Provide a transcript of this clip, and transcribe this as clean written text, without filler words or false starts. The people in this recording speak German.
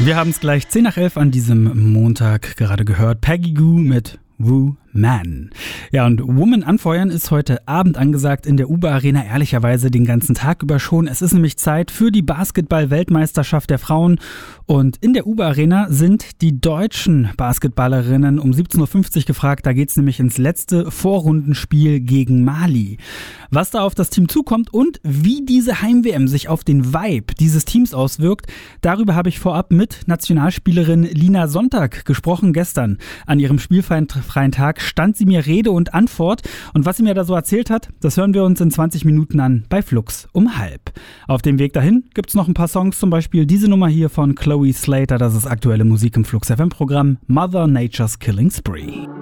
Wir haben es gleich 10 nach 11 an diesem Montag gerade gehört. Peggy Gou mit Man. Ja, und Woman anfeuern ist heute Abend angesagt in der UBA Arena, ehrlicherweise den ganzen Tag über schon. Es ist nämlich Zeit für die Basketball-Weltmeisterschaft der Frauen und in der UBA Arena sind die deutschen Basketballerinnen um 17.50 Uhr gefragt. Da geht's nämlich ins letzte Vorrundenspiel gegen Mali. Was da auf das Team zukommt und wie diese Heim-WM sich auf den Vibe dieses Teams auswirkt, darüber habe ich vorab mit Nationalspielerin Lina Sonntag gesprochen. Gestern an ihrem spielfreien Tag stand sie mir Rede und Antwort und was sie mir da so erzählt hat, das hören wir uns in 20 Minuten an bei Flux um 12:30. Auf dem Weg dahin gibt's noch ein paar Songs, zum Beispiel diese Nummer hier von Chloe Slater, das ist aktuelle Musik im Flux FM Programm Mother Nature's Killing Spree.